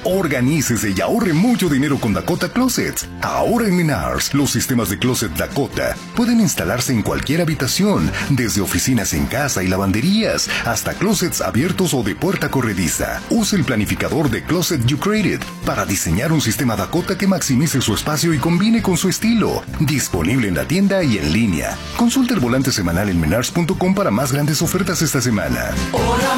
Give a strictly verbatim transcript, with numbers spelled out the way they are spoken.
Organícese y ahorre mucho dinero con Dakota Closets. Ahora en Menards, los sistemas de Closet Dakota pueden instalarse en cualquier habitación, desde oficinas en casa y lavanderías, hasta closets abiertos o de puerta corrediza. Use el planificador de Closet You Created para diseñar un sistema Dakota que maximice su espacio y combine con su estilo. Disponible en la tienda y en línea. Consulta el volante semanal en menards punto com para más grandes ofertas esta semana.